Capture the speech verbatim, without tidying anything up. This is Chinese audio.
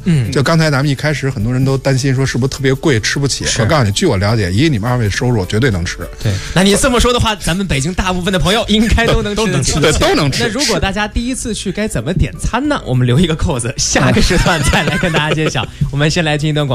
嗯， 就刚才咱们一开始很多人都担心说是不是特别贵吃不起，我告诉你，据我了解，以你们二位的收入绝对能吃。 对，那你这么说的话，咱们北京大部分的朋友应该都能吃得起， 对，都能吃。 那如果大家第一次去该怎么点餐呢？我们留一个扣子，下个时段再来跟大家揭晓。我们先来听一段广告。